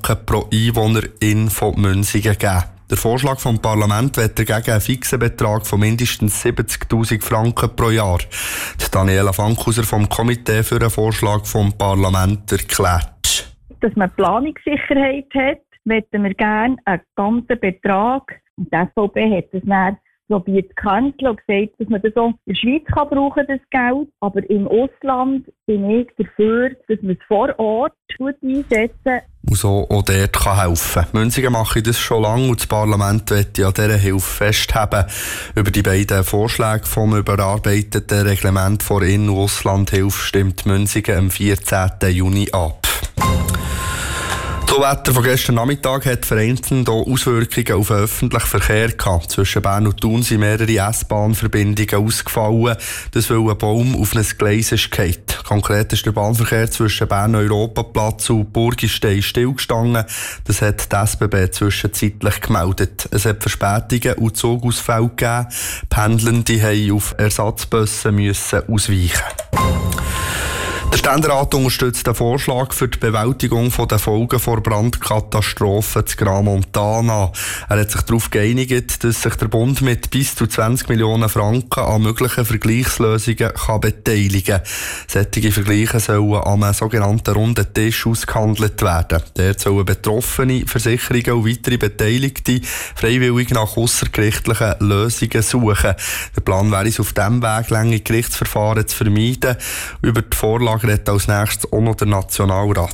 Franken pro Einwohnerin von Münsingen geben. Der Vorschlag vom Parlament will dagegen einen fixen Betrag von mindestens 70'000 Franken pro Jahr. Die Daniela Fankhauser vom Komitee für den Vorschlag vom Parlament erklärt. Dass man Planungssicherheit hat, möchten wir gerne einen ganzen Betrag. Und die SVP hat es dann probiert zu canceln und gesagt, dass man das auch in der Schweiz brauchen kann, das Geld. Aber im Ausland bin ich dafür, dass man es vor Ort gut einsetzen und so auch dort helfen kann. Münsingen mache das schon lange und das Parlament möchte an dieser Hilfe festheben. Über die beiden Vorschläge vom überarbeiteten Reglement vor In- und Auslandhilfe stimmt Münsingen am 14. Juni ab. Das Wetter von gestern Nachmittag hat vereinzelt auch Auswirkungen auf den öffentlichen Verkehr gehabt. Zwischen Bern und Thun sind mehrere S-Bahn-Verbindungen ausgefallen, das weil ein Baum auf ein Gleis ist gefallen. Konkret ist der Bahnverkehr zwischen Bern-Europaplatz und Burgistein stillgestanden. Das hat die SBB zwischenzeitlich gemeldet. Es hat Verspätungen und Zugausfälle gegeben. Pendelnde mussten auf Ersatzbusse ausweichen. Der Ständerat unterstützt den Vorschlag für die Bewältigung der Folgen der Brandkatastrophe in Gran Montana. Er hat sich darauf geeinigt, dass sich der Bund mit bis zu 20 Millionen Franken an möglichen Vergleichslösungen beteiligen kann. Solche Vergleiche sollen am sogenannten runden Tisch ausgehandelt werden. Dort sollen Betroffene, Versicherungen und weitere Beteiligte freiwillig nach aussergerichtlichen Lösungen suchen. Der Plan wäre es, auf diesem Weg lange Gerichtsverfahren zu vermeiden. Über die Vorlage redet als nächstes auch noch der Nationalrat.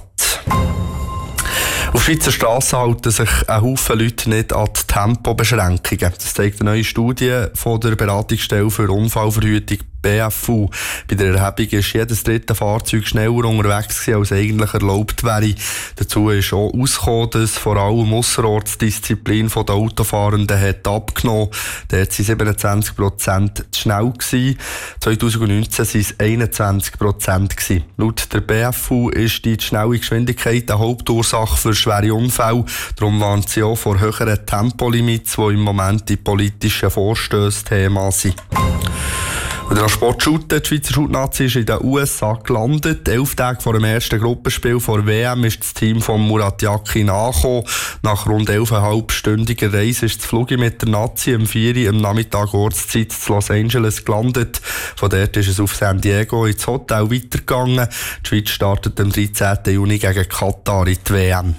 Auf Schweizer Strassen halten sich ein Haufen Leute nicht an die Tempobeschränkungen. Das zeigt eine neue Studie von der Beratungsstelle für Unfallverhütung BFU. Bei der Erhebung ist jedes dritte Fahrzeug schneller unterwegs gewesen, als eigentlich erlaubt wäre. Dazu ist auch ausgekommen, dass vor allem Ausserortsdisziplin der Autofahrenden hat abgenommen. Dort waren 27% zu schnell gewesen. 2019 waren es 21% gewesen. Laut der BFU ist die schnelle Geschwindigkeit eine Hauptursache für schwere Unfälle. Darum warnt sie auch vor höheren Tempolimits, die im Moment die politischen Vorstösse Thema sind. Und der Sportshooter, die Schweizer Shootnazi, ist in den USA gelandet. 11 Tage vor dem ersten Gruppenspiel vor WM ist das Team von Murat Yakin angekommen. Nach rund 11,5-stündiger Reise ist das Flug mit der Nazi um 4 Uhr am Nachmittag Ortszeit zu Los Angeles gelandet. Von dort ist es auf San Diego ins Hotel weitergegangen. Die Schweiz startet am 13. Juni gegen Katar in die WM.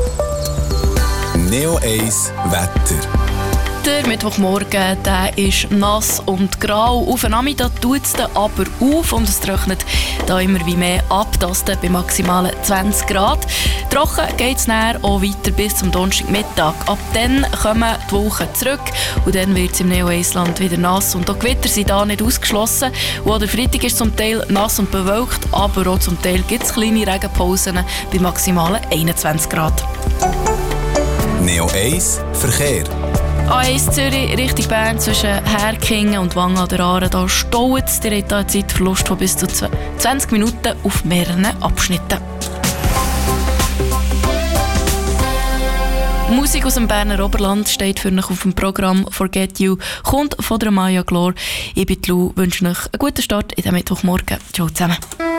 Neo 1 Wetter. Der Mittwochmorgen, der ist nass und grau. Auf den Nachmittag tut es aber auf und es trocknet da immer wie mehr ab, das bei maximalen 20 Grad. Trocken geht es dann auch weiter bis zum Donnerstagmittag. Ab dann kommen die Wolken zurück und dann wird es im Neo-Eisland wieder nass. Und auch Gewitter sind da nicht ausgeschlossen. Und auch der Freitag ist zum Teil nass und bewölkt, aber auch zum Teil gibt es kleine Regenpausen bei maximalen 21 Grad. Neo 1 Verkehr. A1 Zürich Richtung Bern zwischen Herkingen und Wangen an der Aare. Da staut es. Ihr habt einen Zeitverlust von bis zu 20 Minuten auf mehreren Abschnitten. Musik aus dem Berner Oberland steht für euch auf dem Programm «Forget You», kommt von der Maya Glor. Ich bin Lou, wünsche euch einen guten Start in den Mittwochmorgen. Ciao zusammen.